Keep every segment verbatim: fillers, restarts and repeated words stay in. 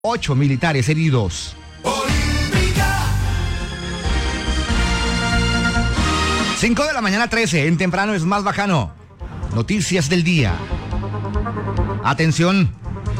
Ocho militares heridos. Cinco de la mañana trece, en temprano es más bacano. Noticias del día. Atención.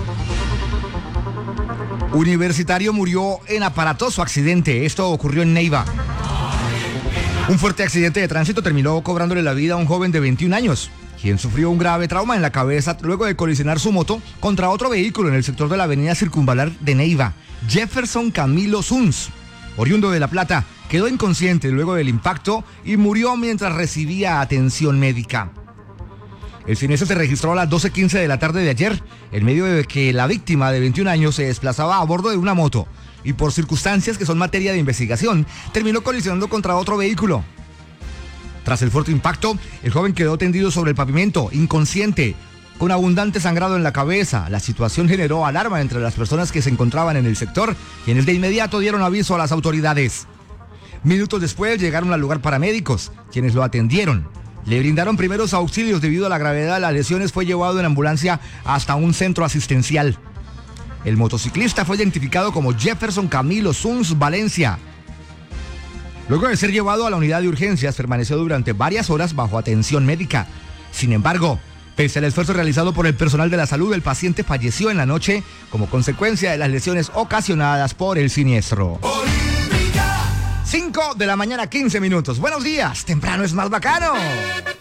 Universitario murió en aparatoso accidente. Esto ocurrió en Neiva. Un fuerte accidente de tránsito terminó cobrándole la vida a un joven de veintiún años, quien sufrió un grave trauma en la cabeza luego de colisionar su moto contra otro vehículo en el sector de la avenida Circunvalar de Neiva. Jefferson Camilo Suns, oriundo de La Plata, quedó inconsciente luego del impacto y murió mientras recibía atención médica. El siniestro se registró a las doce quince de la tarde de ayer, en medio de que la víctima de veintiún años se desplazaba a bordo de una moto y por circunstancias que son materia de investigación, terminó colisionando contra otro vehículo. Tras el fuerte impacto, el joven quedó tendido sobre el pavimento, inconsciente, con abundante sangrado en la cabeza. La situación generó alarma entre las personas que se encontraban en el sector, quienes de inmediato dieron aviso a las autoridades. Minutos después llegaron al lugar paramédicos, quienes lo atendieron. Le brindaron primeros auxilios. Debido a la gravedad de las lesiones, fue llevado en ambulancia hasta un centro asistencial. El motociclista fue identificado como Jefferson Camilo Suns Valencia. Luego de ser llevado a la unidad de urgencias, permaneció durante varias horas bajo atención médica. Sin embargo, pese al esfuerzo realizado por el personal de la salud, el paciente falleció en la noche como consecuencia de las lesiones ocasionadas por el siniestro. cinco de la mañana, quince minutos. Buenos días, temprano es más bacano.